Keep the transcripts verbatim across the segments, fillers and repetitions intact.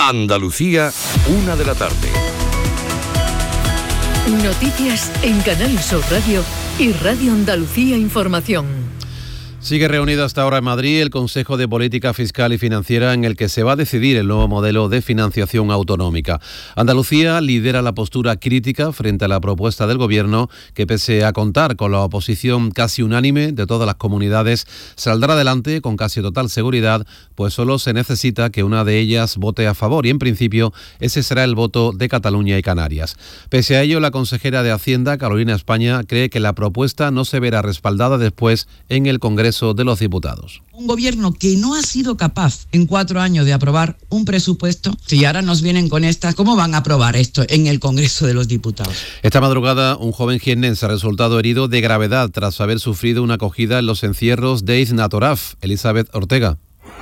Andalucía, una de la tarde. Noticias en Canal Sur Radio y Radio Andalucía Información. Sigue reunido hasta ahora en Madrid el Consejo de Política Fiscal y Financiera en el que se va a decidir el nuevo modelo de financiación autonómica. Andalucía lidera la postura crítica frente a la propuesta del Gobierno que, pese a contar con la oposición casi unánime de todas las comunidades, saldrá adelante con casi total seguridad, pues solo se necesita que una de ellas vote a favor y, en principio, ese será el voto de Cataluña y Canarias. Pese a ello, la consejera de Hacienda, Carolina España, cree que la propuesta no se verá respaldada después en el Congreso de los Diputados. Un gobierno que no ha sido capaz en cuatro años de aprobar un presupuesto, si ahora nos vienen con estas, ¿cómo van a aprobar esto en el Congreso de los Diputados? Esta madrugada, un joven jiennense ha resultado herido de gravedad tras haber sufrido una acogida en los encierros de Iznatoraf. Elizabeth Ortega.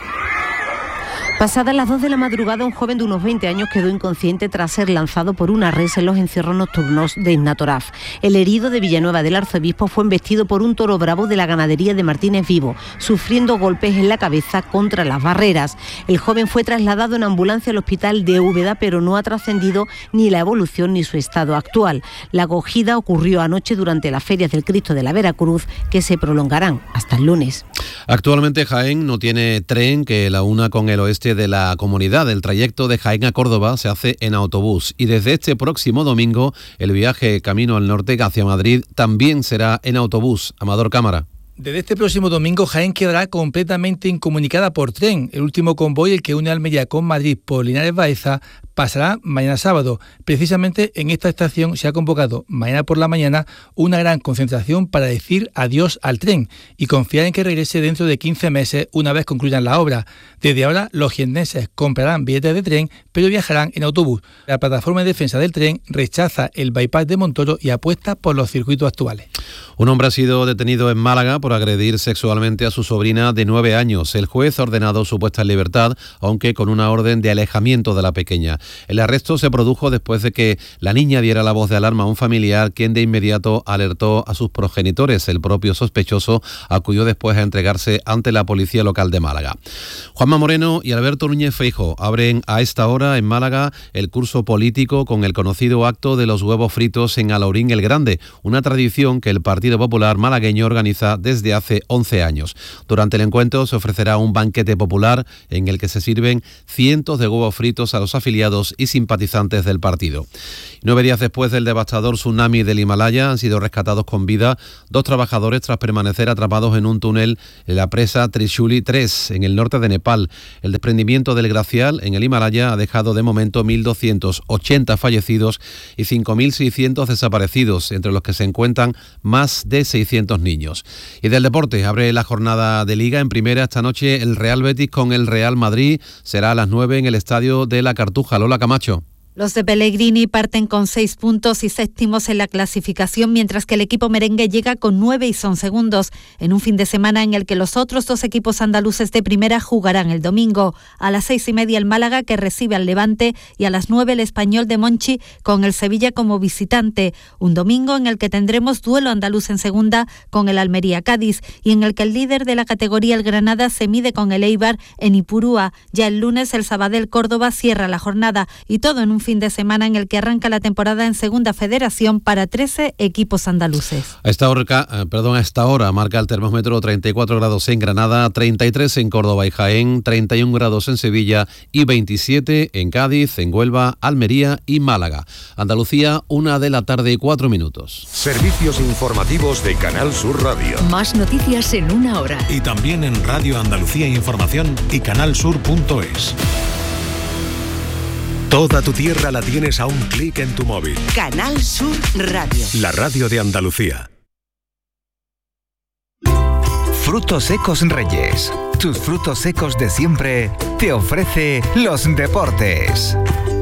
Pasadas las dos de la madrugada, un joven de unos veinte años quedó inconsciente tras ser lanzado por una res en los encierros nocturnos de Iznatoraf. El herido de Villanueva del Arzobispo fue embestido por un toro bravo de la ganadería de Martínez Vivo, sufriendo golpes en la cabeza contra las barreras. El joven fue trasladado en ambulancia al hospital de Úbeda, pero no ha trascendido ni la evolución ni su estado actual. La acogida ocurrió anoche durante las ferias del Cristo de la Veracruz, que se prolongarán hasta el lunes. Actualmente Jaén no tiene tren que la una con el oeste de la comunidad. El trayecto de Jaén a Córdoba se hace en autobús y desde este próximo domingo el viaje camino al norte hacia Madrid también será en autobús. Amador Cámara. Desde este próximo domingo, Jaén quedará completamente incomunicada por tren. El último convoy, el que une Almería con Madrid por Linares Baeza, pasará mañana sábado. Precisamente en esta estación se ha convocado mañana por la mañana una gran concentración para decir adiós al tren y confiar en que regrese dentro de quince meses una vez concluyan la obra. Desde ahora, los jiennenses comprarán billetes de tren, pero viajarán en autobús. La plataforma de defensa del tren rechaza el bypass de Montoro y apuesta por los circuitos actuales. Un hombre ha sido detenido en Málaga por agredir sexualmente a su sobrina de nueve años. El juez ha ordenado su puesta en libertad, aunque con una orden de alejamiento de la pequeña. El arresto se produjo después de que la niña diera la voz de alarma a un familiar, quien de inmediato alertó a sus progenitores. El propio sospechoso acudió después a entregarse ante la policía local de Málaga. Juanma Moreno y Alberto Núñez Feijóo abren a esta hora en Málaga el curso político con el conocido acto de los huevos fritos en Alaurín el Grande, una tradición que el Partido Popular malagueño organiza desde hace once años. Durante el encuentro se ofrecerá un banquete popular en el que se sirven cientos de huevos fritos a los afiliados y simpatizantes del partido. Nueve días después del devastador tsunami del Himalaya han sido rescatados con vida dos trabajadores tras permanecer atrapados en un túnel en la presa Trishuli tres en el norte de Nepal. El desprendimiento del glacial en el Himalaya ha dejado de momento mil doscientos ochenta fallecidos y cinco mil seiscientos desaparecidos, entre los que se encuentran más de seiscientos niños. Y del deporte, abre la jornada de Liga en primera esta noche el Real Betis con el Real Madrid. Será a las nueve en el estadio de la Cartuja. Lola Camacho. Los de Pellegrini parten con seis puntos y séptimos en la clasificación, mientras que el equipo merengue llega con nueve y son segundos, en un fin de semana en el que los otros dos equipos andaluces de primera jugarán el domingo. A las seis y media el Málaga, que recibe al Levante, y a las nueve el Español de Monchi con el Sevilla como visitante. Un domingo en el que tendremos duelo andaluz en segunda con el Almería-Cádiz y en el que el líder de la categoría, el Granada, se mide con el Eibar en Ipurúa. Ya el lunes el Sabadell-Córdoba cierra la jornada y todo en un fin de semana en el que arranca la temporada en Segunda Federación para trece equipos andaluces. A esta hora, perdón, a esta hora marca el termómetro treinta y cuatro grados en Granada, treinta y tres en Córdoba y Jaén, treinta y un grados en Sevilla y veintisiete en Cádiz, en Huelva, Almería y Málaga. Andalucía, una de la tarde y cuatro minutos. Servicios informativos de Canal Sur Radio. Más noticias en una hora. Y también en Radio Andalucía Información y canalsur punto es. Toda tu tierra la tienes a un clic en tu móvil. Canal Sur Radio. La radio de Andalucía. Frutos Secos Reyes. Tus frutos secos de siempre te ofrece los deportes.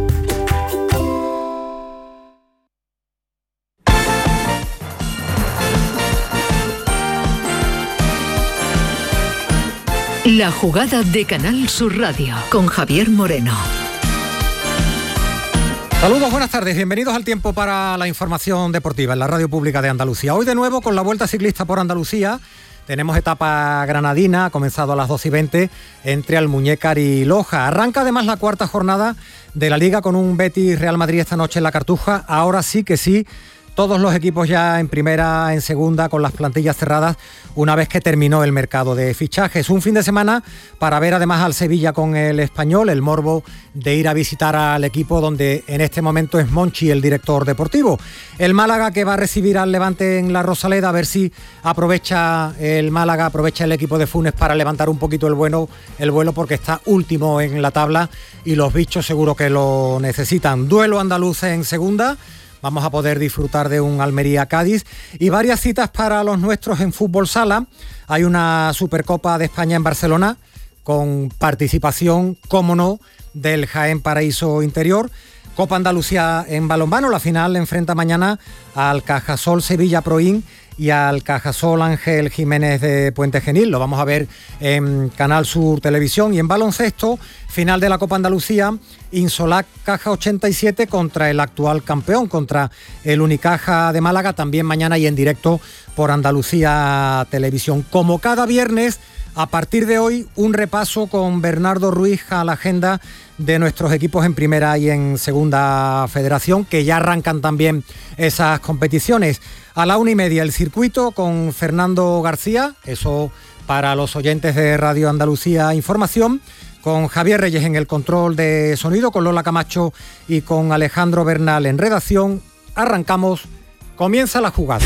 La jugada de Canal Sur Radio con Javier Moreno. Saludos, buenas tardes, bienvenidos al tiempo para la información deportiva en la Radio Pública de Andalucía. Hoy de nuevo con la Vuelta Ciclista por Andalucía, tenemos etapa granadina, ha comenzado a las doce y veinte, entre Almuñécar y Loja. Arranca además la cuarta jornada de la Liga con un Betis Real Madrid esta noche en la Cartuja. Ahora sí que sí, todos los equipos ya en primera, en segunda, con las plantillas cerradas, una vez que terminó el mercado de fichajes. Un fin de semana para ver además al Sevilla con el Español, el morbo de ir a visitar al equipo donde en este momento es Monchi el director deportivo. El Málaga, que va a recibir al Levante en la Rosaleda, a ver si aprovecha el Málaga, aprovecha el equipo de Funes para levantar un poquito el, bueno, el vuelo, porque está último en la tabla y los bichos seguro que lo necesitan. Duelo andaluz en segunda. Vamos a poder disfrutar de un Almería-Cádiz y varias citas para los nuestros en fútbol sala. Hay una Supercopa de España en Barcelona con participación, cómo no, del Jaén Paraíso Interior. Copa Andalucía en balonmano, la final enfrenta mañana al Cajasol Sevilla Proin y al Cajasol Ángel Jiménez de Puente Genil. Lo vamos a ver en Canal Sur Televisión. Y en baloncesto, final de la Copa Andalucía, Insolac Caja ochenta y siete contra el actual campeón, contra el Unicaja de Málaga, también mañana y en directo por Andalucía Televisión. Como cada viernes, a partir de hoy, un repaso con Bernardo Ruiz a la agenda de nuestros equipos en primera y en segunda federación, que ya arrancan también esas competiciones. A la una y media el circuito con Fernando García, eso para los oyentes de Radio Andalucía Información, con Javier Reyes en el control de sonido, con Lola Camacho y con Alejandro Bernal en redacción. Arrancamos, comienza la jugada.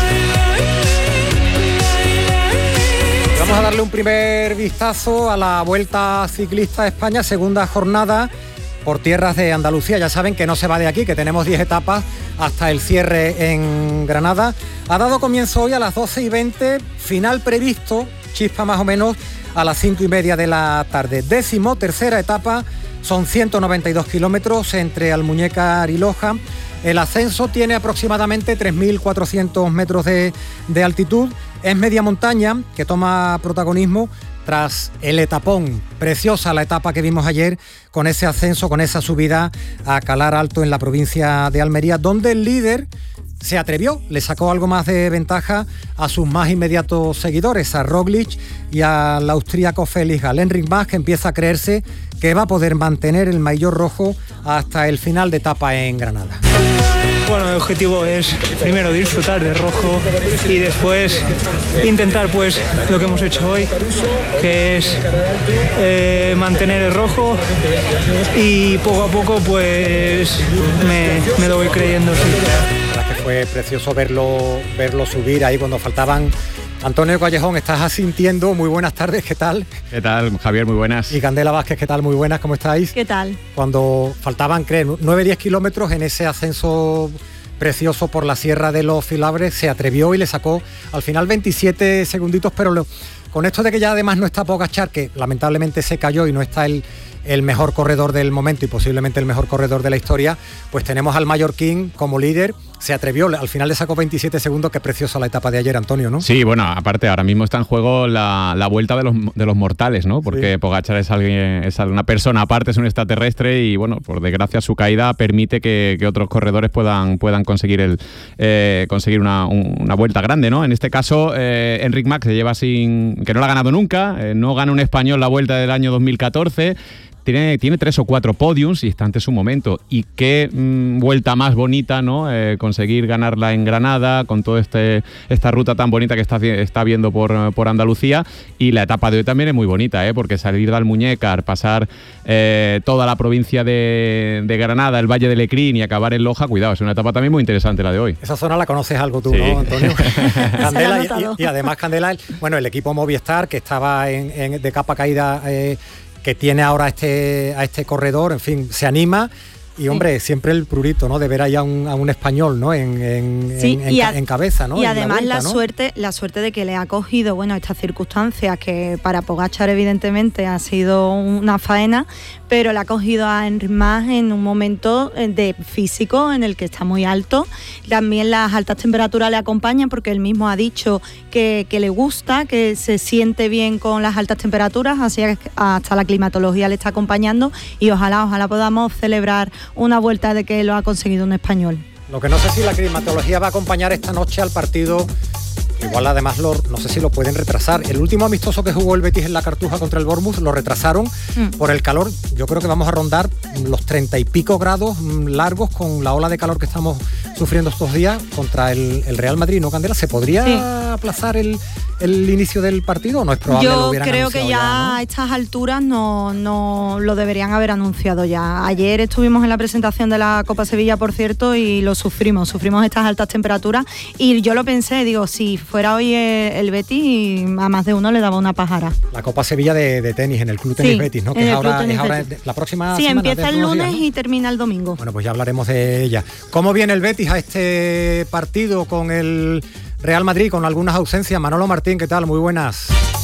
Vamos a darle un primer vistazo a la Vuelta Ciclista a España, segunda jornada por tierras de Andalucía. Ya saben que no se va de aquí, que tenemos diez etapas hasta el cierre en Granada. Ha dado comienzo hoy a las doce y veinte, final previsto, chispa más o menos, a las cinco y media de la tarde. Décimo tercera etapa, son ciento noventa y dos kilómetros entre Almuñécar y Loja. El ascenso tiene aproximadamente tres mil cuatrocientos metros de, de altitud. Es media montaña que toma protagonismo tras el etapón. Preciosa la etapa que vimos ayer con ese ascenso, con esa subida a Calar Alto en la provincia de Almería, donde el líder se atrevió, le sacó algo más de ventaja a sus más inmediatos seguidores, a Roglic y al austríaco Felix Gall. Enric Mas, que empieza a creerse que va a poder mantener el maillot rojo hasta el final de etapa en Granada. Bueno, el objetivo es primero disfrutar de rojo y después intentar pues lo que hemos hecho hoy, que es eh, mantener el rojo y poco a poco pues me, me lo voy creyendo. Sí. La verdad que fue precioso verlo, verlo subir ahí cuando faltaban. Antonio Callejón, estás asintiendo, muy buenas tardes, ¿qué tal? ¿Qué tal, Javier? Muy buenas. Y Candela Vázquez, ¿qué tal? Muy buenas, ¿cómo estáis? ¿Qué tal? Cuando faltaban, creo, nueve a diez kilómetros en ese ascenso precioso por la Sierra de los Filabres, se atrevió y le sacó al final veintisiete segunditos, pero lo, con esto de que ya además no está Pogačar, que lamentablemente se cayó y no está el... el mejor corredor del momento y posiblemente el mejor corredor de la historia, pues tenemos al mallorquín como líder. Se atrevió, al final le sacó veintisiete segundos, qué preciosa la etapa de ayer, Antonio, ¿no? Sí, bueno, aparte ahora mismo está en juego la, la vuelta de los, de los mortales, ¿no? Porque sí. Pogačar es alguien, es una persona aparte, es un extraterrestre y bueno, por desgracia su caída permite que, que otros corredores puedan, puedan conseguir el eh, conseguir una, un, una vuelta grande, ¿no? En este caso, eh, Enric Mas, que lleva sin, que no la ha ganado nunca, eh, no gana un español la vuelta del año dos mil catorce. Tiene, tiene tres o cuatro podiums y está ante su momento. Y qué mmm, vuelta más bonita, ¿no? Eh, conseguir ganarla en Granada con toda este, esta ruta tan bonita que está, está viendo por, por Andalucía. Y la etapa de hoy también es muy bonita, ¿eh? Porque salir de Almuñécar, pasar eh, toda la provincia de, de Granada, el Valle de Lecrín y acabar en Loja, cuidado, es una etapa también muy interesante la de hoy. Esa zona la conoces algo tú, sí. ¿No, Antonio? Candela, y, y, y además Candela, bueno, el equipo Movistar que estaba en, en, de capa caída... Eh, que tiene ahora este, a este corredor, en fin, se anima y, hombre, sí. Siempre el prurito, ¿no? De ver ahí a un, a un español, ¿no? En, en, sí, en, en, a, en cabeza, ¿no? Y en además la, vuelta, la, ¿no? ¿no? suerte la suerte de que le ha cogido, bueno, estas circunstancias que para Pogačar evidentemente ha sido una faena, pero le ha cogido a Enric Mas en un momento de físico en el que está muy alto. También las altas temperaturas le acompañan porque él mismo ha dicho que, que le gusta, que se siente bien con las altas temperaturas, así que hasta la climatología le está acompañando y ojalá, ojalá podamos celebrar una vuelta de que lo ha conseguido un español. Lo que no sé si la climatología va a acompañar esta noche al partido Igual además lo, no sé si lo pueden retrasar. El último amistoso que jugó el Betis en la Cartuja contra el Bournemouth lo retrasaron mm. por el calor. Yo creo que vamos a rondar los treinta y pico grados largos con la ola de calor que estamos sufriendo estos días contra el, el Real Madrid, ¿no, Candela? ¿Se podría sí. aplazar el, el inicio del partido o no es probable? Yo lo hubieran creo que ya, ya ¿no? a estas alturas no, no lo deberían haber anunciado ya. Ayer estuvimos en la presentación de la Copa Sevilla, por cierto, y lo sufrimos, sufrimos estas altas temperaturas y yo lo pensé, digo, si fuera hoy el Betis, a más de uno le daba una pájara. La Copa Sevilla de, de tenis, en el Club Tenis sí, Betis, ¿no? Que es ahora, es ahora la próxima sí, semana. Sí, empieza el lunes días, ¿no? y termina el domingo. Bueno, pues ya hablaremos de ella. ¿Cómo viene el Betis a este partido con el Real Madrid, con algunas ausencias? Manolo Martín, ¿qué tal? Muy buenas.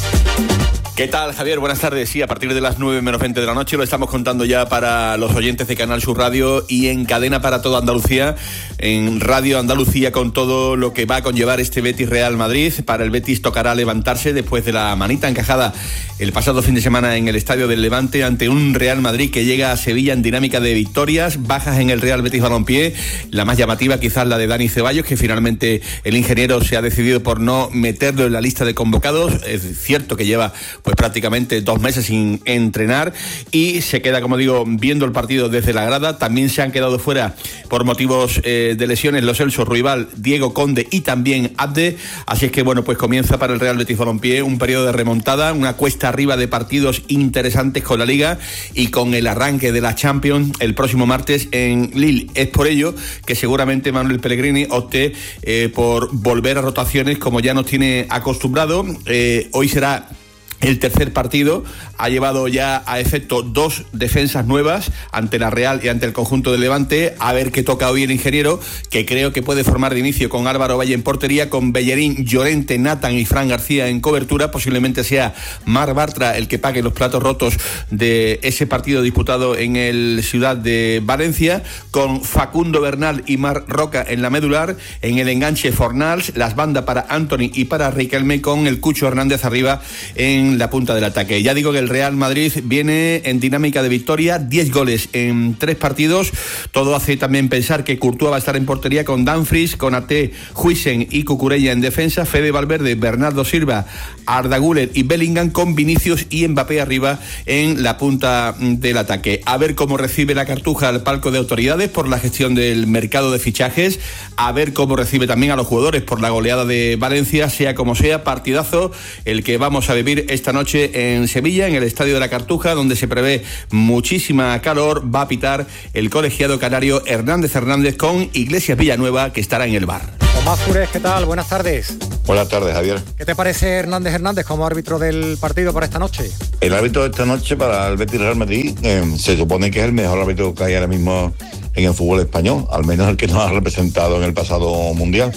¿Qué tal, Javier? Buenas tardes. Sí, a partir de las nueve menos veinte de la noche lo estamos contando ya para los oyentes de Canal Sur Radio y en cadena para toda Andalucía, en Radio Andalucía, con todo lo que va a conllevar este Betis Real Madrid. Para el Betis tocará levantarse después de la manita encajada el pasado fin de semana en el Estadio del Levante ante un Real Madrid que llega a Sevilla en dinámica de victorias, bajas en el Real Betis Balompié, la más llamativa quizás la de Dani Ceballos, que finalmente el ingeniero se ha decidido por no meterlo en la lista de convocados. Es cierto que lleva pues prácticamente dos meses sin entrenar y se queda, como digo, viendo el partido desde la grada. También se han quedado fuera por motivos eh, de lesiones Lo Celso, Ruibal, Diego Conde y también Abde. Así es que, bueno, pues comienza para el Real Betis Balompié un periodo de remontada, una cuesta arriba de partidos interesantes con la Liga y con el arranque de la Champions el próximo martes en Lille. Es por ello que seguramente Manuel Pellegrini opte eh, por volver a rotaciones como ya nos tiene acostumbrado. Eh, hoy será el tercer partido, ha llevado ya a efecto dos defensas nuevas ante la Real y ante el conjunto del Levante. A ver qué toca hoy el ingeniero, que creo que puede formar de inicio con Álvaro Valle en portería, con Bellerín, Llorente, Nathan y Fran García en cobertura. Posiblemente sea Marc Bartra el que pague los platos rotos de ese partido disputado en el Ciudad de Valencia, con Facundo Bernal y Marc Roca en la medular. En el enganche Fornals, las bandas para Anthony y para Riquelme, con el Cucho Hernández arriba en la punta del ataque. Ya digo que el Real Madrid viene en dinámica de victoria, diez goles en tres partidos. Todo hace también pensar que Courtois va a estar en portería con Dumfries, con Ate, Huijsen y Cucurella en defensa, Fede Valverde, Bernardo Silva, Arda Güler y Bellingham, con Vinicius y Mbappé arriba en la punta del ataque. A ver cómo recibe la Cartuja al palco de autoridades por la gestión del mercado de fichajes, a ver cómo recibe también a los jugadores por la goleada de Valencia. Sea como sea, partidazo el que vamos a vivir esta noche en Sevilla, en el Estadio de la Cartuja, donde se prevé muchísima calor. Va a pitar el colegiado canario Hernández Hernández con Iglesias Villanueva, que estará en el bar. Tomás Fures, ¿qué tal? Buenas tardes. Buenas tardes, Javier. ¿Qué te parece Hernández Hernández como árbitro del partido para esta noche? El árbitro de esta noche para el Betis Real Madrid eh, se supone que es el mejor árbitro que hay ahora mismo en el fútbol español, al menos el que nos ha representado en el pasado Mundial.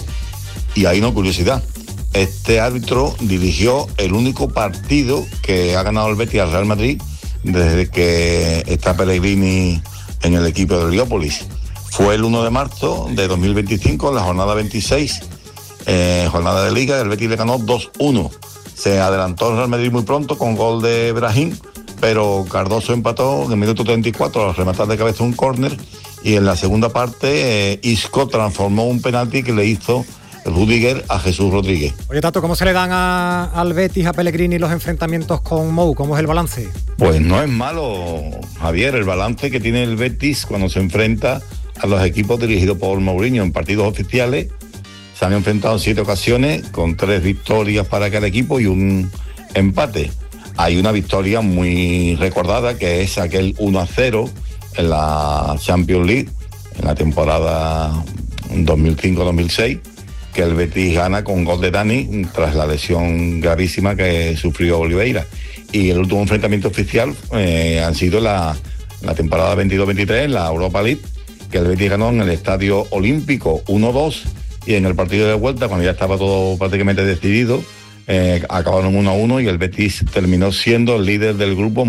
Y hay una curiosidad. Este árbitro dirigió el único partido que ha ganado el Betis al Real Madrid desde que está Pellegrini en el equipo de Heliópolis. Fue el uno de marzo de dos mil veinticinco, la jornada veintiséis, eh, jornada de Liga. El Betis le ganó dos uno. Se adelantó el Real Madrid muy pronto con gol de Brahim, pero Cardoso empató en el minuto treinta y cuatro al rematar de cabeza un córner, y en la segunda parte eh, Isco transformó un penalti que le hizo Rudiger a Jesús Rodríguez. Oye, Tato, ¿cómo se le dan a, al Betis, a Pellegrini, los enfrentamientos con Mou? ¿Cómo es el balance? Pues no es malo, Javier, el balance que tiene el Betis cuando se enfrenta a los equipos dirigidos por Mourinho en partidos oficiales. Se han enfrentado en siete ocasiones, con tres victorias para cada equipo y un empate. Hay una victoria muy recordada, que es aquel uno a cero en la Champions League, en la temporada dos mil cinco dos mil seis, que el Betis gana con gol de Dani tras la lesión gravísima que sufrió Oliveira. Y el último enfrentamiento oficial eh, han sido la, la temporada veintidós veintitrés, la Europa League, que el Betis ganó en el Estadio Olímpico uno dos, y en el partido de vuelta, cuando ya estaba todo prácticamente decidido, eh, acabaron uno a uno y el Betis terminó siendo el líder del grupo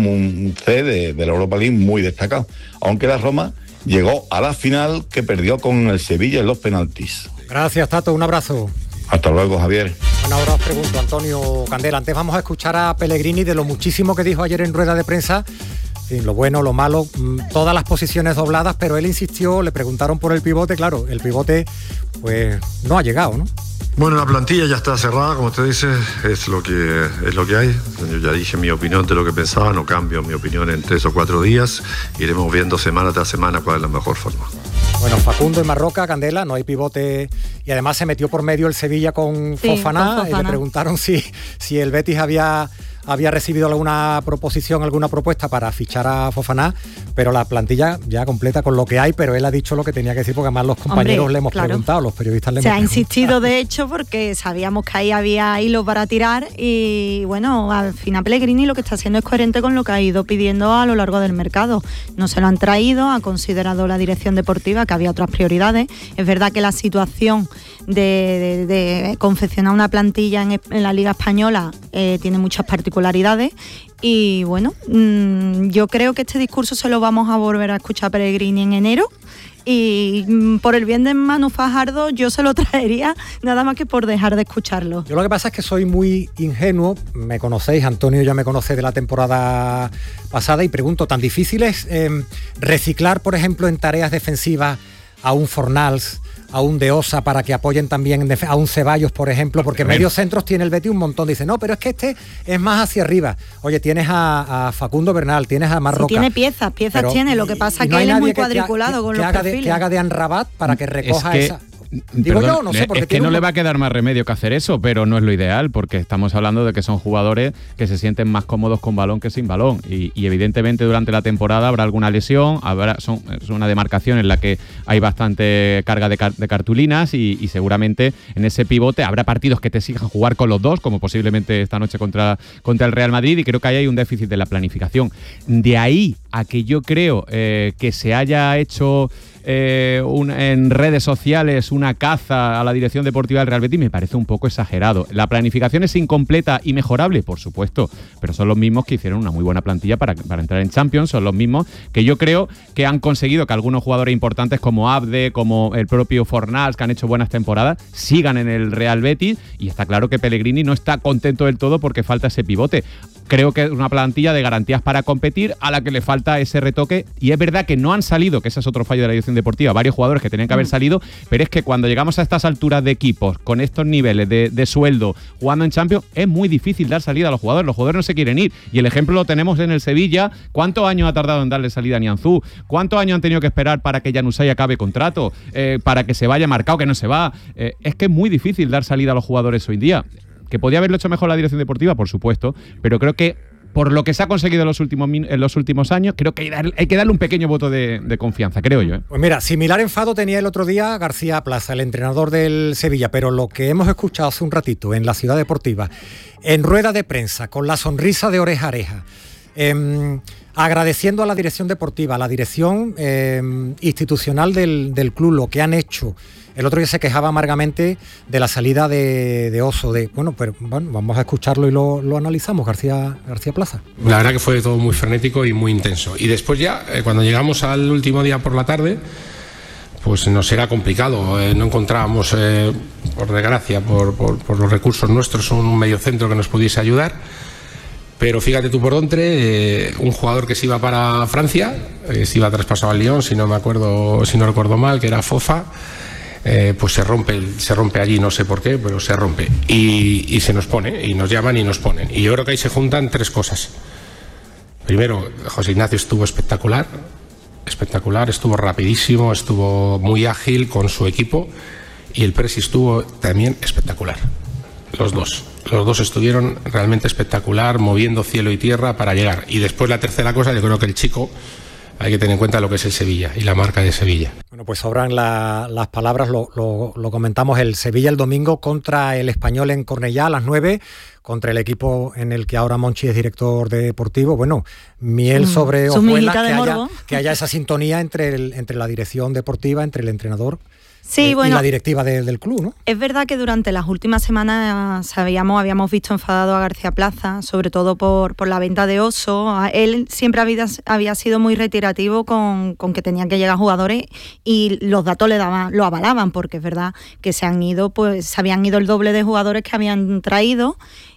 C de, de la Europa League, muy destacado. Aunque la Roma llegó a la final, que perdió con el Sevilla en los penaltis. Gracias, Tato, un abrazo. Hasta luego, Javier. Bueno, ahora os pregunto, Antonio Candela, antes vamos a escuchar a Pellegrini de lo muchísimo que dijo ayer en rueda de prensa, en lo bueno, lo malo, todas las posiciones dobladas, pero él insistió, le preguntaron por el pivote, claro, el pivote pues no ha llegado, ¿no? Bueno, la plantilla ya está cerrada, como usted dice, es lo que es lo que hay. Yo ya dije mi opinión de lo que pensaba, no cambio mi opinión en tres o cuatro días. Iremos viendo semana tras semana cuál es la mejor forma. Bueno, Facundo y Marroca, Candela, no hay pivote y además se metió por medio el Sevilla con sí, Fofana, con Fofana. Y le preguntaron si, si el Betis había, había recibido alguna proposición, alguna propuesta para fichar a Fofana, pero la plantilla ya completa con lo que hay, pero él ha dicho lo que tenía que decir porque además los compañeros Hombre, le hemos claro. preguntado, los periodistas le Se hemos ha preguntado. insistido de hecho porque sabíamos que ahí había hilo para tirar y bueno, al final Pellegrini lo que está haciendo es coherente con lo que ha ido pidiendo a lo largo del mercado. No se lo han traído, ha considerado la dirección deportiva que había otras prioridades. Es verdad que la situación de, de, de confeccionar una plantilla en, en la Liga Española eh, tiene muchas particularidades. Y bueno, mmm, yo creo que este discurso se lo vamos a volver a escuchar a Pellegrini en enero y mmm, por el bien de Manu Fajardo yo se lo traería nada más que por dejar de escucharlo. Yo lo que pasa es que soy muy ingenuo, me conocéis, Antonio ya me conoce de la temporada pasada y pregunto, ¿tan difícil es eh, reciclar, por ejemplo, en tareas defensivas a un Fornals, a un De Osa para que apoyen también a un Ceballos, por ejemplo, porque medios centros tiene el Betis un montón. Dice, no, pero es que este es más hacia arriba. Oye, tienes a, a Facundo Bernal, tienes a Marroca. Sí, tiene piezas, piezas pero, tiene, lo que pasa es no que él nadie es muy que, cuadriculado que, con que los haga perfiles. de, que haga de Anrabat para que recoja es que... esa... Digo Perdón, yo, no sé, porque es que tiene no un... le va a quedar más remedio que hacer eso, pero no es lo ideal, porque estamos hablando de que son jugadores que se sienten más cómodos con balón que sin balón. Y, y evidentemente durante la temporada habrá alguna lesión, habrá son, es una demarcación en la que hay bastante carga de, car- de cartulinas y, y seguramente en ese pivote habrá partidos que te exijan jugar con los dos, como posiblemente esta noche contra, contra el Real Madrid, y creo que ahí hay un déficit de la planificación. De ahí a que yo creo eh, que se haya hecho... Eh, un, en redes sociales una caza a la dirección deportiva del Real Betis me parece un poco exagerado. La planificación es incompleta y mejorable, por supuesto, pero son los mismos que hicieron una muy buena plantilla para, para entrar en Champions, son los mismos que yo creo que han conseguido que algunos jugadores importantes como Abde, como el propio Fornals, que han hecho buenas temporadas, sigan en el Real Betis, y está claro que Pellegrini no está contento del todo porque falta ese pivote. Creo que es una plantilla de garantías para competir a la que le falta ese retoque, y es verdad que no han salido, que ese es otro fallo de la dirección deportiva, varios jugadores que tenían que haber salido, pero es que cuando llegamos a estas alturas de equipos, con estos niveles de, de sueldo, jugando en Champions, es muy difícil dar salida a los jugadores, los jugadores no se quieren ir, y el ejemplo lo tenemos en el Sevilla. ¿Cuántos años ha tardado en darle salida a Nianzú? ¿Cuántos años han tenido que esperar para que Januzaj acabe contrato? Eh, para que se vaya Marcao, que no se va. Eh, es que es muy difícil dar salida a los jugadores hoy en día. ¿Que podía haberlo hecho mejor la dirección deportiva? Por supuesto, pero creo que por lo que se ha conseguido en los últimos, en los últimos años, creo que hay, dar, hay que darle un pequeño voto de, de confianza, creo yo. ¿eh? Pues mira, similar enfado tenía el otro día García Plaza, el entrenador del Sevilla, pero lo que hemos escuchado hace un ratito en la Ciudad Deportiva, en rueda de prensa, con la sonrisa de oreja a oreja, eh, agradeciendo a la dirección deportiva, a la dirección eh, institucional del, del club, lo que han hecho. El otro día se quejaba amargamente de la salida de, de Oso. De, bueno, pero bueno, vamos a escucharlo y lo, lo analizamos, García, García Plaza. La verdad que fue todo muy frenético y muy intenso. Y después ya, eh, cuando llegamos al último día por la tarde, pues nos era complicado. Eh, no encontrábamos, eh, por desgracia, por, por, por los recursos nuestros, un mediocentro que nos pudiese ayudar. Pero fíjate tú por dónde, eh, un jugador que se iba para Francia, eh, se iba traspasado al Lyon, si no me acuerdo, si no recuerdo mal, que era Fofa. Eh, pues se rompe, se rompe allí, no sé por qué, pero se rompe y, y se nos pone, y nos llaman y nos ponen, y yo creo que ahí se juntan tres cosas. Primero, José Ignacio estuvo espectacular, espectacular, estuvo rapidísimo, estuvo muy ágil con su equipo, y el Presi estuvo también espectacular, los dos, los dos estuvieron realmente espectacular, moviendo cielo y tierra para llegar. Y después la tercera cosa, yo creo que el chico, hay que tener en cuenta lo que es el Sevilla y la marca de Sevilla. Bueno, pues sobran la, las palabras, lo, lo, lo comentamos, el Sevilla el domingo contra el Español en Cornellá a las nueve, contra el equipo en el que ahora Monchi es director deportivo. Bueno, miel sobre mm, hojuelas, que haya, morbo. que haya esa sintonía entre, el, entre la dirección deportiva, entre el entrenador Sí, eh, bueno, y la directiva de, del club, ¿no? Es verdad que durante las últimas semanas sabíamos, habíamos visto enfadado a García Plaza, sobre todo por, por la venta de Oso. Él siempre había, había sido muy reiterativo con, con que tenían que llegar jugadores, y los datos le daban, lo avalaban, porque es verdad que se han ido, pues se habían ido el doble de jugadores que habían traído.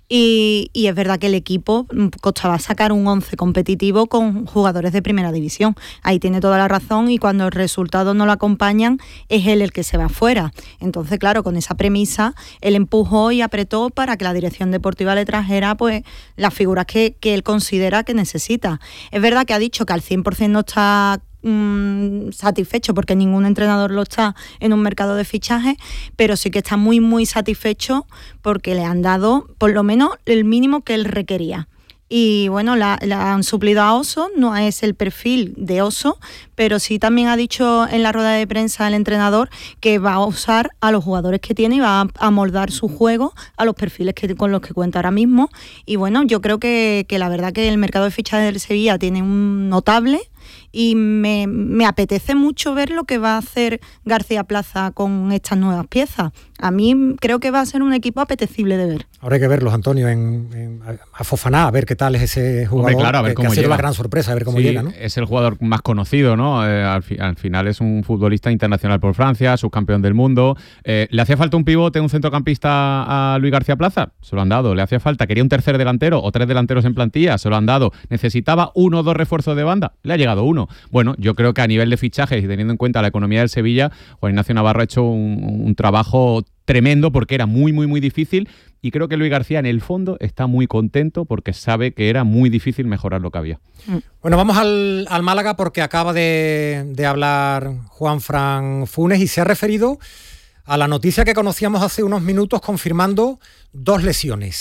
Y, y es verdad que el equipo costaba sacar un once competitivo con jugadores de primera división. Ahí tiene toda la razón, y cuando el resultado no lo acompañan es él el que se va fuera. Entonces, claro, con esa premisa él empujó y apretó para que la dirección deportiva le trajera pues las figuras que, que él considera que necesita. Es verdad que ha dicho que al cien por ciento no está mmm, satisfecho, porque ningún entrenador lo está en un mercado de fichajes, pero sí que está muy muy satisfecho porque le han dado por lo menos el mínimo que él requería. Y bueno, la, la han suplido a Oso, no es el perfil de Oso, pero sí también ha dicho en la rueda de prensa el entrenador que va a usar a los jugadores que tiene y va a, a moldar su juego a los perfiles que, con los que cuenta ahora mismo. Y bueno, yo creo que, que la verdad que el mercado de fichajes del Sevilla tiene un notable, y me, me apetece mucho ver lo que va a hacer García Plaza con estas nuevas piezas. A mí creo que va a ser un equipo apetecible de ver. Ahora hay que verlos, Antonio, en, en a Fofaná, a ver qué tal es ese jugador. Hombre, claro, a ver que, cómo que ha sido llega. la gran sorpresa, a ver cómo sí, llega, ¿no? Es el jugador más conocido, ¿no? Eh, al, fi, al final es un futbolista internacional por Francia, subcampeón del mundo. Eh, ¿Le hacía falta un pivote, un centrocampista a Luis García Plaza? Se lo han dado. ¿Le hacía falta? ¿Quería un tercer delantero o tres delanteros en plantilla? Se lo han dado. ¿Necesitaba uno o dos refuerzos de banda? Le ha llegado uno. Bueno, yo creo que a nivel de fichajes y teniendo en cuenta la economía del Sevilla, Juan Ignacio Navarro ha hecho un, un trabajo tremendo, porque era muy, muy, muy difícil, y creo que Luis García en el fondo está muy contento porque sabe que era muy difícil mejorar lo que había. Bueno, vamos al, al Málaga, porque acaba de, de hablar Juanfran Funes y se ha referido a la noticia que conocíamos hace unos minutos, confirmando dos lesiones.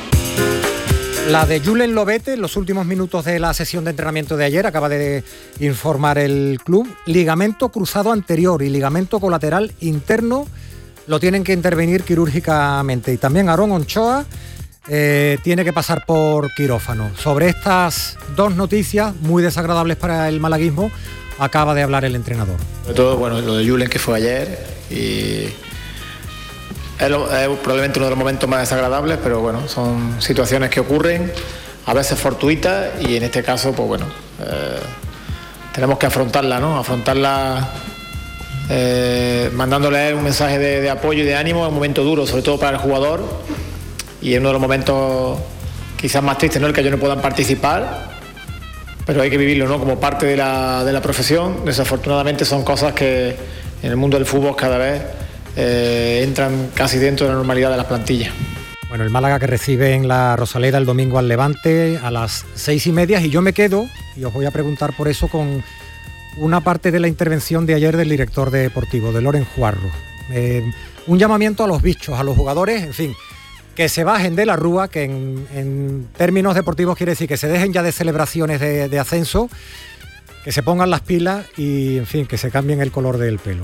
La de Julen Lobete en los últimos minutos de la sesión de entrenamiento de ayer, acaba de informar el club, ligamento cruzado anterior y ligamento colateral interno, lo tienen que intervenir quirúrgicamente. Y también Aarón Ochoa eh, tiene que pasar por quirófano. Sobre estas dos noticias muy desagradables para el malaguismo acaba de hablar el entrenador. Sobre todo, bueno, lo de Julen, que fue ayer, y es, lo, es probablemente uno de los momentos más desagradables, pero bueno, son situaciones que ocurren, a veces fortuitas, y en este caso, pues bueno, eh, tenemos que afrontarla, ¿no? Afrontarla eh, mandándole un mensaje de, de apoyo y de ánimo. Es un momento duro, sobre todo para el jugador, y es uno de los momentos quizás más tristes, ¿no? El que ellos no puedan participar, pero hay que vivirlo, ¿no? Como parte de la, de la profesión. Desafortunadamente son cosas que en el mundo del fútbol cada vez eh, entran casi dentro de la normalidad de las plantillas. Bueno, el Málaga que recibe en la Rosaleda el domingo al Levante a las seis y media, y yo me quedo, y os voy a preguntar por eso, con una parte de la intervención de ayer del director deportivo, de Loren Juarro. Eh, un llamamiento a los bichos, a los jugadores, en fin, que se bajen de la rúa, que en, en términos deportivos quiere decir que se dejen ya de celebraciones de, de ascenso, que se pongan las pilas y, en fin, que se cambien el color del pelo.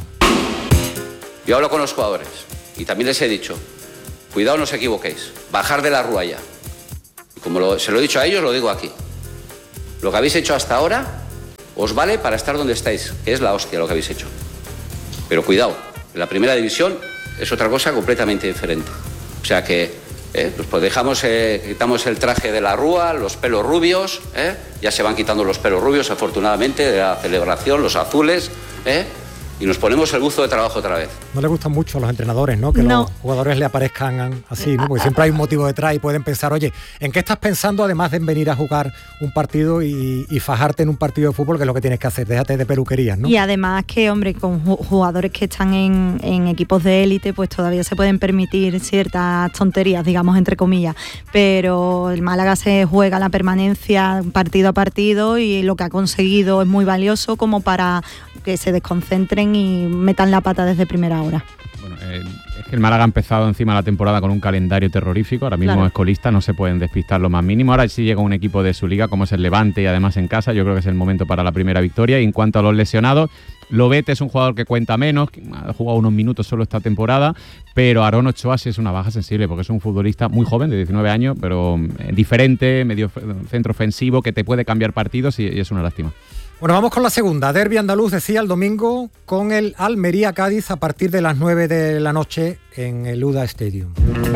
Yo hablo con los jugadores y también les he dicho, cuidado, no os equivoquéis, bajar de la rúa ya. Y como lo, se lo he dicho a ellos, lo digo aquí. Lo que habéis hecho hasta ahora os vale para estar donde estáis, que es la hostia lo que habéis hecho. Pero cuidado, en la primera división es otra cosa completamente diferente. O sea que eh, pues dejamos, eh, quitamos el traje de la rúa, los pelos rubios, eh, ya se van quitando los pelos rubios afortunadamente de la celebración, los azules, eh, y nos ponemos el buzo de trabajo otra vez. No le gustan mucho a los entrenadores, ¿no? Que no. Los jugadores le aparezcan así, ¿no? Porque siempre hay un motivo detrás y pueden pensar, oye, ¿en qué estás pensando además de en venir a jugar un partido y, y fajarte en un partido de fútbol, que es lo que tienes que hacer? Déjate de peluquerías, ¿no? Y además que, hombre, con jugadores que están en, en equipos de élite, pues todavía se pueden permitir ciertas tonterías, digamos, entre comillas. Pero el Málaga se juega la permanencia partido a partido y lo que ha conseguido es muy valioso como para que se desconcentren y metan la pata desde primera hora. Bueno, eh, es que el Málaga ha empezado encima la temporada con un calendario terrorífico. Ahora mismo Claro. es colista, no se pueden despistar lo más mínimo. Ahora sí llega un equipo de su liga como es el Levante, y además en casa. Yo creo que es el momento para la primera victoria. Y en cuanto a los lesionados, Lobete es un jugador que cuenta menos, que ha jugado unos minutos solo esta temporada, pero Aarón Ochoa sí es una baja sensible, porque es un futbolista muy joven, de diecinueve años, pero eh, diferente, medio centro ofensivo, que te puede cambiar partidos, y, y es una lástima. Bueno, vamos con la segunda. Derbi andaluz, decía, el domingo con el Almería-Cádiz a partir de las nueve de la noche en el U D A Stadium.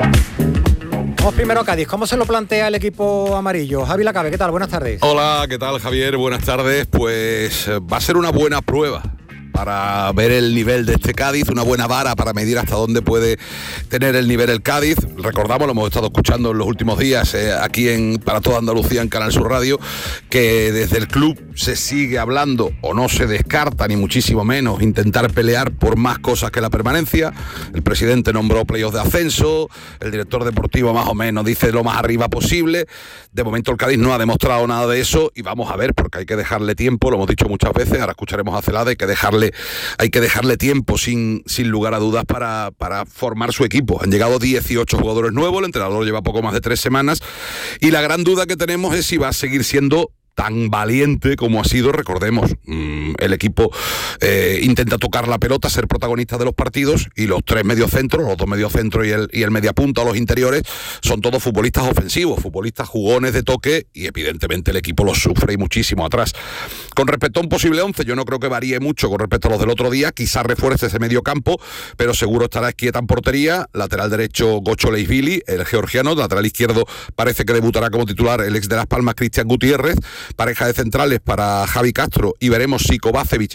Vamos primero a Cádiz. ¿Cómo se lo plantea el equipo amarillo? Javi Lacabe, ¿qué tal? Buenas tardes. Hola, ¿qué tal, Javier? Buenas tardes. Pues va a ser una buena prueba para ver el nivel de este Cádiz, una buena vara para medir hasta dónde puede tener el nivel el Cádiz. Recordamos, lo hemos estado escuchando en los últimos días eh, aquí en para toda Andalucía en Canal Sur Radio, que desde el club se sigue hablando o no se descarta ni muchísimo menos intentar pelear por más cosas que la permanencia. El presidente nombró playoffs de ascenso, el director deportivo más o menos dice lo más arriba posible. De momento el Cádiz no ha demostrado nada de eso y vamos a ver, porque hay que dejarle tiempo, lo hemos dicho muchas veces, ahora escucharemos a Celada, hay que dejarle hay que dejarle tiempo sin, sin lugar a dudas para, para formar su equipo. Han llegado dieciocho jugadores nuevos, el entrenador lleva poco más de tres semanas y la gran duda que tenemos es si va a seguir siendo tan valiente como ha sido. Recordemos, mmm, el equipo eh, intenta tocar la pelota, ser protagonista de los partidos, y los tres mediocentros, los dos mediocentros y el, y el mediapunta, los interiores, son todos futbolistas ofensivos, futbolistas jugones de toque, y evidentemente el equipo los sufre y muchísimo atrás. Con respecto a un posible once, yo no creo que varíe mucho con respecto a los del otro día, quizás refuerce ese medio campo, pero seguro estará Esquieta en portería, lateral derecho Gocho Leisvili, el georgiano, lateral izquierdo parece que debutará como titular el ex de Las Palmas, Cristian Gutiérrez, pareja de centrales para Javi Castro, y veremos si Kovacevic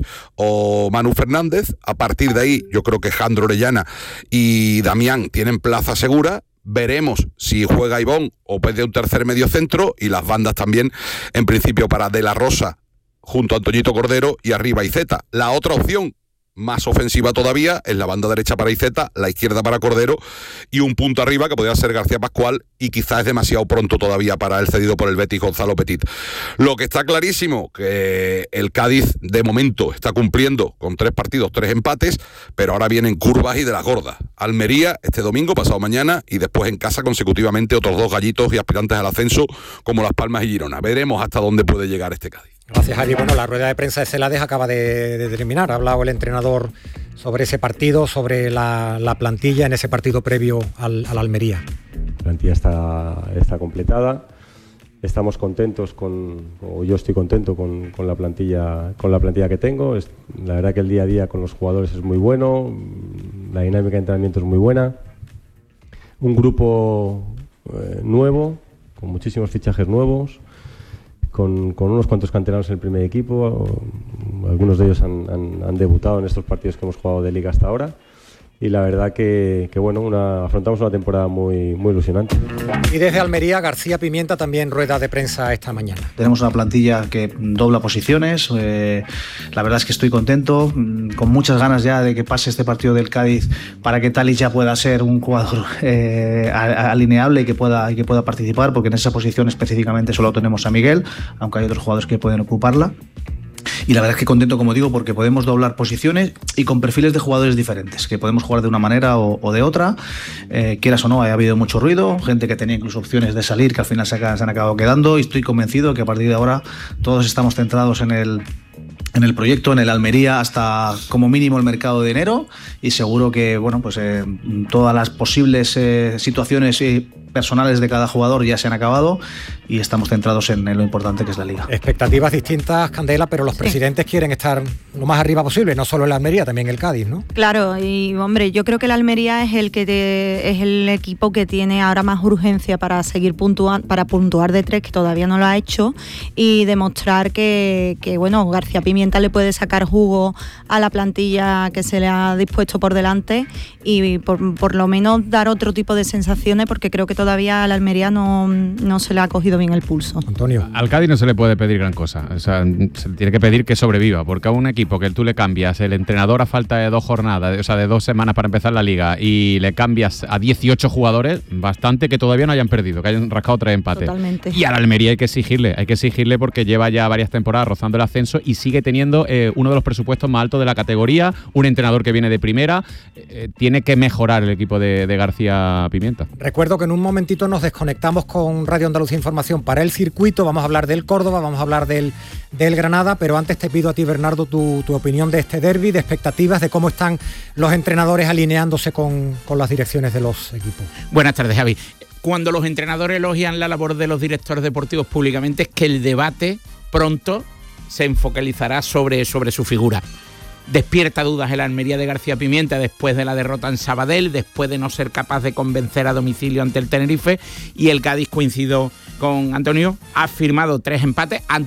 o Manu Fernández. A partir de ahí yo creo que Jandro Orellana y Damián tienen plaza segura. Veremos si juega Ivón o pide un tercer medio centro, y las bandas también en principio para De La Rosa junto a Antoñito Cordero y arriba Iceta. La otra opción más ofensiva todavía es la banda derecha para Iceta, la izquierda para Cordero y un punto arriba que podría ser García Pascual, y quizás es demasiado pronto todavía para el cedido por el Betis Gonzalo Petit. Lo que está clarísimo que el Cádiz de momento está cumpliendo con tres partidos, tres empates, pero ahora vienen curvas y de las gordas. Almería este domingo, pasado mañana, y después en casa consecutivamente otros dos gallitos y aspirantes al ascenso como Las Palmas y Girona. Veremos hasta dónde puede llegar este Cádiz. Gracias, Javi. Bueno, la rueda de prensa de Celades acaba de, de terminar. Ha hablado el entrenador sobre ese partido, sobre la, la plantilla en ese partido previo al, al Almería. La plantilla está, está completada. Estamos contentos con, o yo estoy contento con, con la plantilla, con la plantilla que tengo. Es, la verdad que el día a día con los jugadores es muy bueno, la dinámica de entrenamiento es muy buena. Un grupo eh, nuevo, con muchísimos fichajes nuevos. Con, con unos cuantos canteranos en el primer equipo, algunos de ellos han, han, han debutado en estos partidos que hemos jugado de Liga hasta ahora, y la verdad que, que bueno, una, afrontamos una temporada muy, muy ilusionante. Y desde Almería, García Pimienta también rueda de prensa esta mañana. Tenemos una plantilla que dobla posiciones, eh, la verdad es que estoy contento, con muchas ganas ya de que pase este partido del Cádiz para que Talic ya pueda ser un jugador eh, alineable y que pueda, y que pueda participar, porque en esa posición específicamente solo tenemos a Miguel, aunque hay otros jugadores que pueden ocuparla. Y la verdad es que contento, como digo, porque podemos doblar posiciones y con perfiles de jugadores diferentes, que podemos jugar de una manera o, o de otra, eh, quieras o no, ha habido mucho ruido, gente que tenía incluso opciones de salir que al final se, se han acabado quedando, y estoy convencido que a partir de ahora todos estamos centrados en el en el proyecto, en el Almería, hasta como mínimo el mercado de enero, y seguro que bueno, pues eh, todas las posibles eh, situaciones eh, personales de cada jugador ya se han acabado y estamos centrados en, en lo importante que es la Liga. Expectativas distintas, Candela, pero los sí. presidentes quieren estar lo más arriba posible, no solo el Almería, también el Cádiz, ¿no? Claro, y hombre, yo creo que el Almería es el que te, es el equipo que tiene ahora más urgencia para seguir puntuando, para puntuar de tres, que todavía no lo ha hecho, y demostrar que, que bueno, García Pimienta le puede sacar jugo a la plantilla que se le ha dispuesto por delante, y por, por lo menos dar otro tipo de sensaciones, porque creo que todavía al Almería no, no se le ha cogido bien el pulso. Antonio. Al Cádiz no se le puede pedir gran cosa, o sea, se le tiene que pedir que sobreviva, porque a un equipo que tú le cambias el entrenador a falta de dos jornadas, o sea, de dos semanas para empezar la Liga, y le cambias a dieciocho jugadores, bastante que todavía no hayan perdido, que hayan rascado tres empates. Totalmente. Y al Almería hay que exigirle, hay que exigirle porque lleva ya varias temporadas rozando el ascenso y sigue teniendo eh, uno de los presupuestos más altos de la categoría, un entrenador que viene de primera, eh, tiene que mejorar el equipo de, de García Pimienta. Recuerdo que en un momentito nos desconectamos con Radio Andalucía Información para el circuito, vamos a hablar del Córdoba, vamos a hablar del, del Granada, pero antes te pido a ti, Bernardo, tu, tu opinión de este derbi, de expectativas, de cómo están los entrenadores alineándose con, con las direcciones de los equipos. Buenas tardes, Javi. Cuando los entrenadores elogian la labor de los directores deportivos públicamente, es que el debate pronto se enfocalizará sobre, sobre su figura. Despierta dudas el Almería de García Pimienta después de la derrota en Sabadell, después de no ser capaz de convencer a domicilio ante el Tenerife, y el Cádiz, coincido con Antonio, ha firmado tres empates ante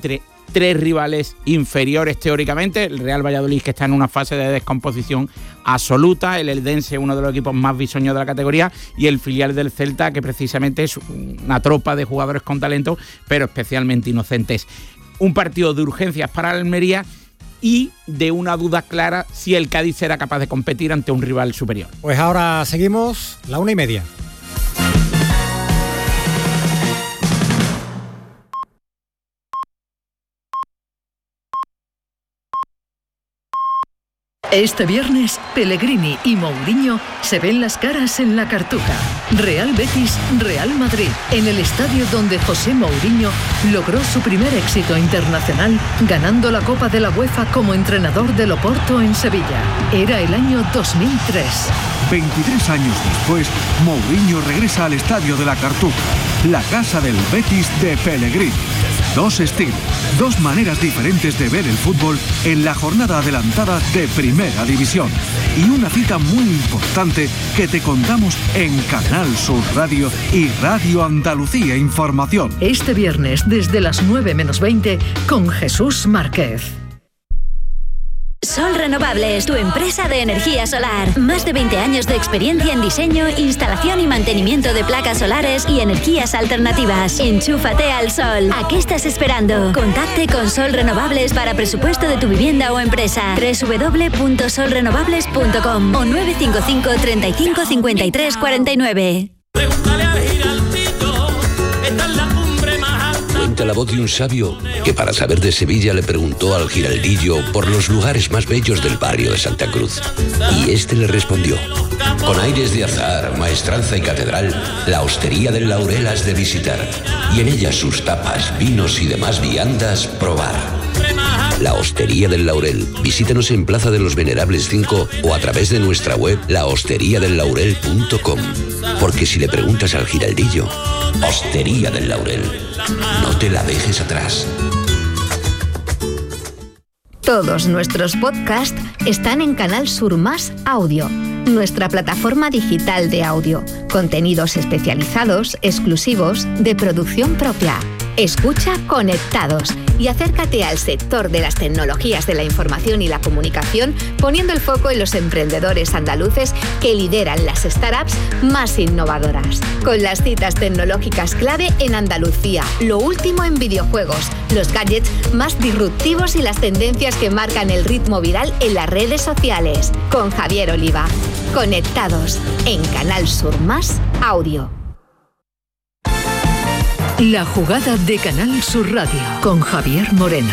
tres rivales inferiores teóricamente, el Real Valladolid, que está en una fase de descomposición absoluta, el Eldense, uno de los equipos más bisoños de la categoría, y el filial del Celta, que precisamente es una tropa de jugadores con talento, pero especialmente inocentes. Un partido de urgencias para la Almería y de una duda clara si el Cádiz será capaz de competir ante un rival superior. Pues ahora seguimos, la una y media. Este viernes, Pellegrini y Mourinho se ven las caras en la Cartuja. Real Betis, Real Madrid, en el estadio donde José Mourinho logró su primer éxito internacional, ganando la Copa de la UEFA como entrenador del Oporto en Sevilla. Era el año dos mil tres. veintitrés años después, Mourinho regresa al estadio de la Cartuja, la casa del Betis de Pellegrini. Dos estilos, dos maneras diferentes de ver el fútbol en la jornada adelantada de Primera División. Y una cita muy importante que te contamos en Canal Sur Radio y Radio Andalucía Información. Este viernes desde las nueve menos veinte con Jesús Márquez. Sol Renovables, tu empresa de energía solar. Más de veinte años de experiencia en diseño, instalación y mantenimiento de placas solares y energías alternativas. Enchúfate al sol. ¿A qué estás esperando? Contacte con Sol Renovables para presupuesto de tu vivienda o empresa. doble u doble u doble u punto sol renovables punto com o nueve cinco cinco, treinta y cinco, cincuenta y tres, cuarenta y nueve. Cuenta la voz de un sabio que para saber de Sevilla le preguntó al giraldillo por los lugares más bellos del barrio de Santa Cruz. Y este le respondió: con aires de azar, maestranza y catedral, la hostería del Laurel has de visitar, y en ella sus tapas, vinos y demás viandas probar. La Hostería del Laurel. Visítanos en Plaza de los Venerables cinco o a través de nuestra web la hostería del laurel punto com. Porque si le preguntas al giraldillo, Hostería del Laurel, no te la dejes atrás. Todos nuestros podcasts están en Canal Sur Más Audio, nuestra plataforma digital de audio. Contenidos especializados, exclusivos, de producción propia. Escucha Conectados y acércate al sector de las tecnologías de la información y la comunicación, poniendo el foco en los emprendedores andaluces que lideran las startups más innovadoras. Con las citas tecnológicas clave en Andalucía, lo último en videojuegos, los gadgets más disruptivos y las tendencias que marcan el ritmo viral en las redes sociales. Con Javier Oliva. Conectados en Canal Sur Más Audio. La jugada de Canal Sur Radio con Javier Moreno.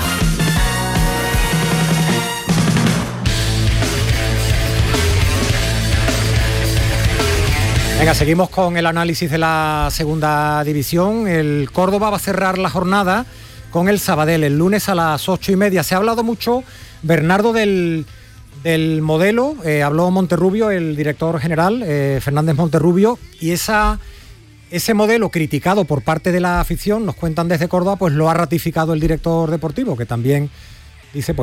Venga, seguimos con el análisis de la segunda división. El Córdoba va a cerrar la jornada con el Sabadell el lunes a las ocho y media. Se ha hablado mucho, Bernardo, del, del modelo. Eh, habló Monterrubio, el director general, eh, Fernández Monterrubio, y esa... Ese modelo criticado por parte de la afición, nos cuentan desde Córdoba, pues lo ha ratificado el director deportivo, que también dice... pues